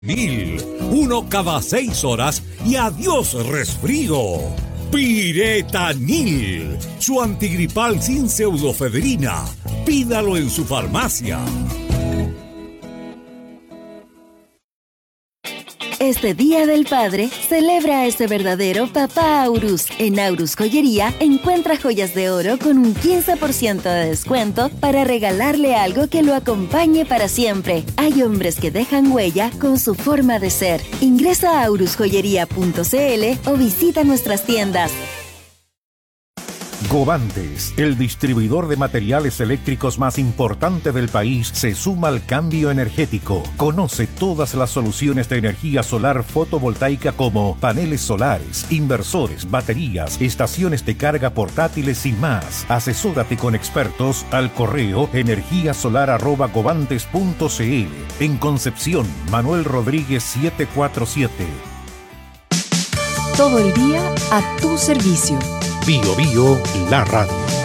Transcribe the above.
Uno cada 6 horas y adiós resfrío. Piretanil, su antigripal sin pseudofedrina. Pídalo en su farmacia. Este Día del Padre, celebra a ese verdadero papá Aurus. En Aurus Joyería, encuentra joyas de oro con un 15% de descuento para regalarle algo que lo acompañe para siempre. Hay hombres que dejan huella con su forma de ser. Ingresa a aurusjoyería.cl o visita nuestras tiendas. Govantes, el distribuidor de materiales eléctricos más importante del país, se suma al cambio energético. Conoce todas las soluciones de energía solar fotovoltaica como paneles solares, inversores, baterías, estaciones de carga portátiles y más. Asesórate con expertos al correo energiasolar@govantes.cl. En Concepción, Manuel Rodríguez 747. Todo el día a tu servicio. Bio Bio, la radio.